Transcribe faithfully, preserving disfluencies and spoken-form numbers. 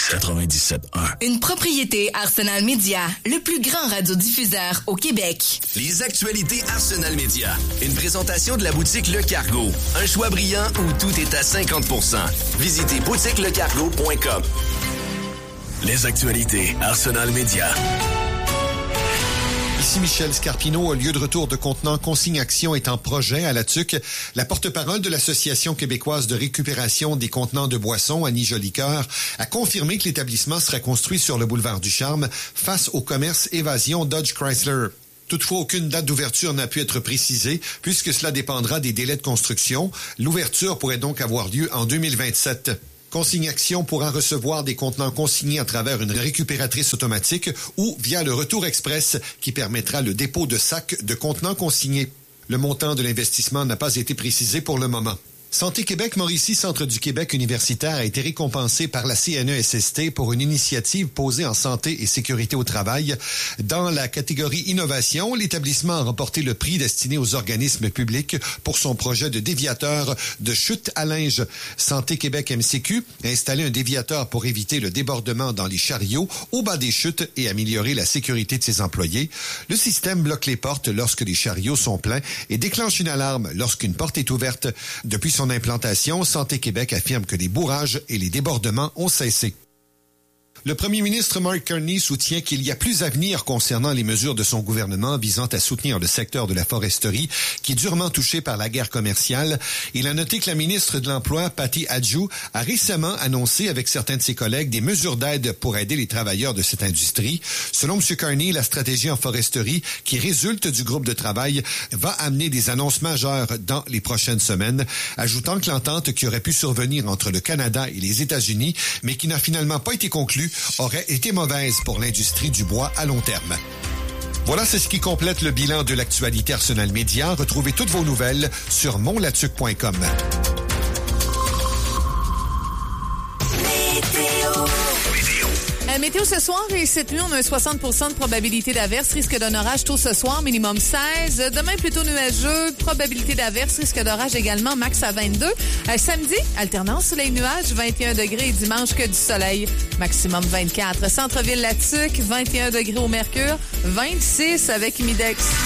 quatre-vingt-dix-sept un. Une propriété Arsenal Media, le plus grand radiodiffuseur au Québec. Les actualités Arsenal Media. Une présentation de la boutique Le Cargo. Un choix brillant où tout est à cinquante pour cent. Visitez boutique le cargo point com. Les actualités Arsenal Media. Ici Michel Scarpino, lieu de retour de contenants Consigne Action est en projet à la T U C. La porte-parole de l'Association québécoise de récupération des contenants de boissons, Annie Jolicoeur, a confirmé que l'établissement sera construit sur le boulevard du Charme face au commerce Évasion Dodge Chrysler. Toutefois, aucune date d'ouverture n'a pu être précisée puisque cela dépendra des délais de construction. L'ouverture pourrait donc avoir lieu en deux mille vingt-sept. Consigne Action pourra recevoir des contenants consignés à travers une récupératrice automatique ou via le retour express qui permettra le dépôt de sacs de contenants consignés. Le montant de l'investissement n'a pas été précisé pour le moment. Santé Québec Mauricie, Centre du Québec universitaire, a été récompensé par la C N E S S T pour une initiative posée en santé et sécurité au travail. Dans la catégorie innovation, l'établissement a remporté le prix destiné aux organismes publics pour son projet de déviateur de chute à linge. Santé Québec M C Q a installé un déviateur pour éviter le débordement dans les chariots au bas des chutes et améliorer la sécurité de ses employés. Le système bloque les portes lorsque les chariots sont pleins et déclenche une alarme lorsqu'une porte est ouverte. Depuis son implantation, Santé Québec affirme que les bourrages et les débordements ont cessé. Le premier ministre Mark Carney soutient qu'il y a plus à venir concernant les mesures de son gouvernement visant à soutenir le secteur de la foresterie qui est durement touché par la guerre commerciale. Il a noté que la ministre de l'Emploi, Patty Adju, a récemment annoncé avec certains de ses collègues des mesures d'aide pour aider les travailleurs de cette industrie. Selon M. Carney, la stratégie en foresterie qui résulte du groupe de travail va amener des annonces majeures dans les prochaines semaines, ajoutant que l'entente qui aurait pu survenir entre le Canada et les États-Unis, mais qui n'a finalement pas été conclue, aurait été mauvaise pour l'industrie du bois à long terme. Voilà, c'est ce qui complète le bilan de l'actualité Arsenal Média. Retrouvez toutes vos nouvelles sur mon latuc point com. Euh, météo ce soir et cette nuit, on a un soixante pour cent de probabilité d'averse, risque d'un orage tôt ce soir, minimum seize. Demain, plutôt nuageux, probabilité d'averse, risque d'orage également, max à vingt-deux. Euh, samedi, alternance soleil-nuage, vingt et un degrés et dimanche que du soleil, maximum vingt-quatre. Centre-ville Latuc, vingt et un degrés au mercure, vingt-six avec Humidex.